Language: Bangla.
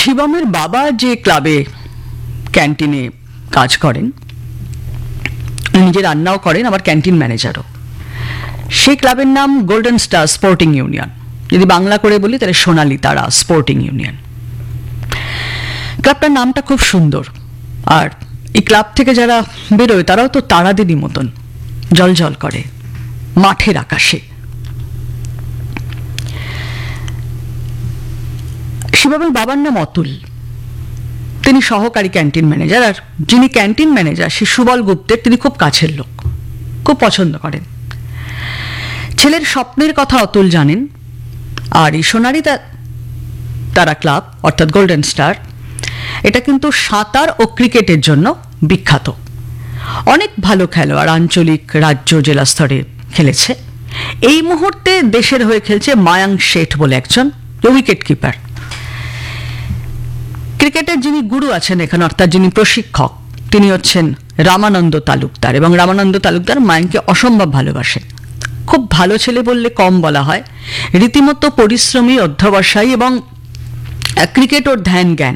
শিবমের বাবা যে ক্লাবে ক্যান্টিনে কাজ করেন, নিজে রান্নাও করেন, আবার ক্যান্টিন ম্যানেজারও। সেই ক্লাবের নাম গোল্ডেন স্টার স্পোর্টিং ইউনিয়ন, যদি বাংলা করে বলি তাহলে সোনালী তারা স্পোর্টিং ইউনিয়ন। ক্লাবটার নামটা খুব সুন্দর, আর এই ক্লাব থেকে যারা বেরোয় তারাও তো তারাদেরই মতন জল জল করে মাঠের আকাশে। শিবমের বাবার নাম অতুল, তিনি সহকারী ক্যান্টিন ম্যানেজার, আর যিনি ক্যান্টিন ম্যানেজার সে সুবল গুপ্তের তিনি খুব কাছের লোক, খুব পছন্দ করেন। ছেলের স্বপ্নের কথা অতুল জানেন। আর এই সোনালী তারা ক্লাব অর্থাৎ গোল্ডেন স্টার, এটা কিন্তু সাঁতার ও ক্রিকেটের জন্য বিখ্যাত। অনেক ভালো খেলোয়াড় আঞ্চলিক, রাজ্য, জেলা স্তরে খেলেছে। এই মুহূর্তে দেশের হয়ে খেলছে মায়াঙ্ক শেঠ বলে একজন উইকেট কিপার। ক্রিকেটের যিনি গুরু আছেন এখানে, অর্থাৎ যিনি প্রশিক্ষক, তিনি হচ্ছেন রামানন্দ তালুকদার, এবং রামানন্দ তালুকদার মায়াঙ্ককে অসম্ভব ভালোবাসেন। খুব ভালো ছেলে বললে কম বলা হয়, রীতিমতো পরিশ্রমী, অধ্যবসায়ী এবং ক্রিকেট ওর ধ্যান জ্ঞান